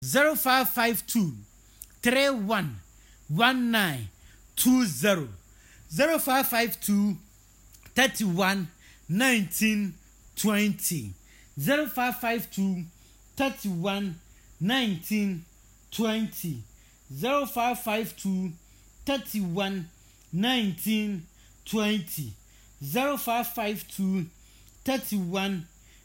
0552 31 1920 0552 31 1920 0552 31 1920 0552 31 1920 0552 31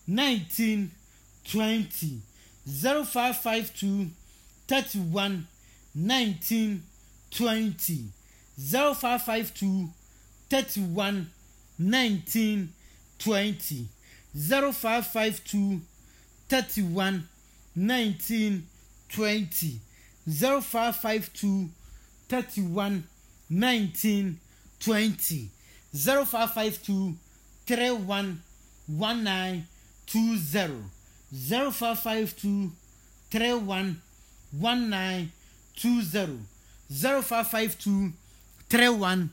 1920 0552 31 1920 0552 31 1920 0552 31 1920 0552 31 1920 0552 31 1920 0552 31 1920 0552 31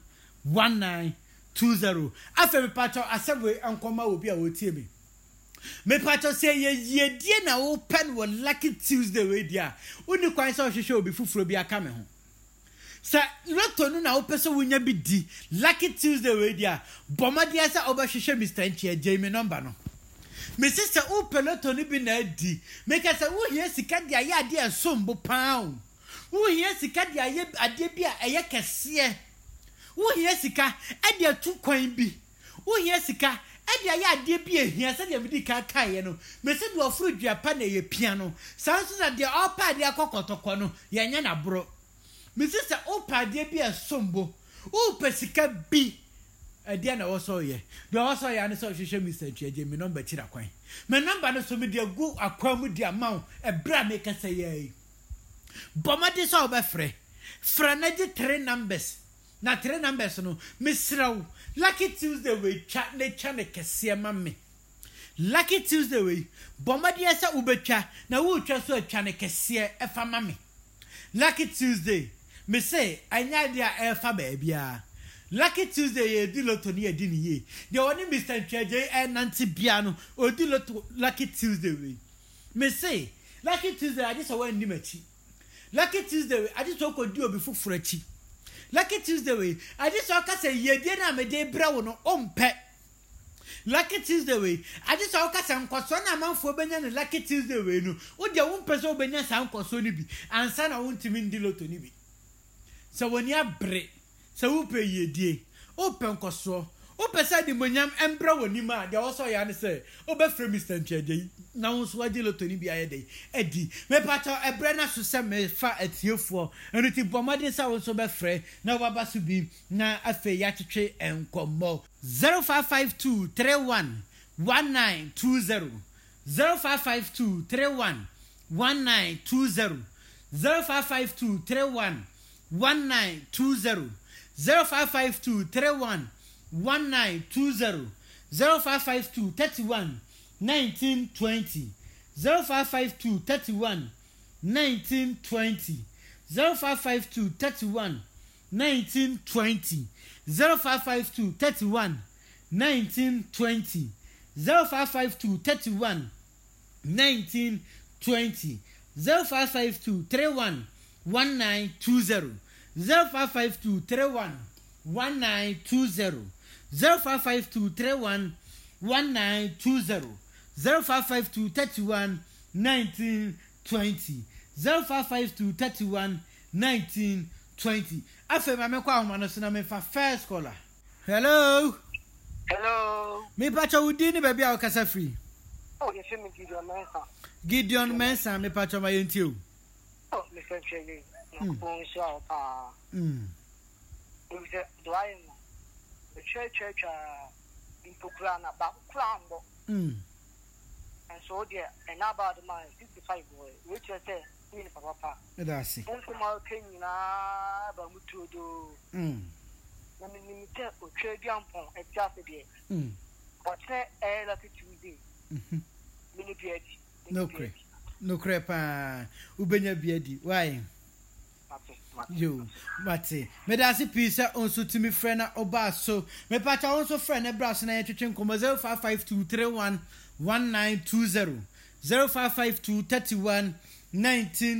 1920 afa me pacho asebwe ankoma obi a wotie me pacho say ye die na wo pen wo Lucky Tuesday we dia uni kwan se ohwehwe obi fufuro bi aka me ho sa loto no na wo pese wonya bi di Lucky Tuesday we dia bomadia sa obahwehwe Mr. Nchie Jamie number no me sister o peloto ni bi na di make say wo hie sika dia ya de asombo paa wo hie sika dia ye ade bi a eye kese wo hie sika ade atu kwan bi wo hie sika ade ya ade bi ehia se de medi ka kae no me se do ofuru duapa na ye pia no sanso na de opa de akokotoko no ye nya na bro me se se opa de bi asombo o pesika bi ade na wo so ye de wo so ya ne so hwehwe Mr. Nchie me number tira kwan me number no so me de gu akwa mu di amaw e bra me ka say ye bomade so obefre fra na di 3 numbers na 3 numbers no misraw Lucky Tuesday we chat ne kese ma me Lucky Tuesday we bomade esa ubetwa na wo twa so atwa ne kese e fa ma me Lucky Tuesday me say anya dia e fa ba bia Lucky Tuesday ye di loto ni edi ni ye de woni Mr. Nchie nanti bia no odi loto Lucky Tuesday we me say Lucky Tuesday adi so wan ni machi Lucky Tuesday we adi so ko di obi fufuro achi Lucky Tuesday we adi so ka say ye die na me de bra wo no ompe Lucky Tuesday we adi so ka say nkoso na manfo benya ne Lucky Tuesday we no wo de wo mpe so benya sa nkoso ni bi ansa na wo ntimi ndi loto ni bi so woni abre so wo pe ye die o pe nkoso o pe sa di monyam embra woni ma de wo so ya ne say o be frɛ Mr. Nchie na wo so adi loto ni bi aye dey edi me pato ebre na so se me fa atiefo enu ti bomade sa wo so be frɛ na wo baba so bi na afa ya twetwe enkomo 0552 31 1920 0552 31 1920 0552 31 1920 0552 31 1920 0552 31 1920 0552 31 1920 0552 31 1920 0552 31 1920 0552 31 1920 0552 31 1920 0552 31 1920 0552 31 1920 0552 31 1920 0552 31 1920 afa mame kwa ahoma no so na me fa first caller. Hello me pacha udi ni baby a okasa free. Oh, you see me Gideon Mensa me pacha ma yenti o. Oh, me say chege no phone show pa we say do I know the church in Pokrana ba krambo and so there and about the man 65 boy which I say in papa that's it on kuma kenina ba mutudo na me te o twediampon e tiase de o che e Lucky Tuesday me biadi no crepa ubenya biadi why yo mate me da se pisa onso timi frɛ na oba so me pacha onso frɛ na bra so na yetwetwe nkomo 0552 31 1920 0552 31 19